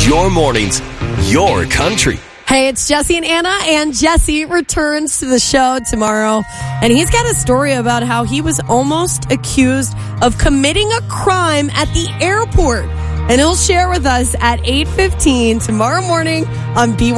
Your mornings, your country. Hey, it's Jesse and Anna, and Jesse returns to the show tomorrow. And he's got a story about how he was almost accused of committing a crime at the airport. And he'll share with us at 8:15 tomorrow morning on B1.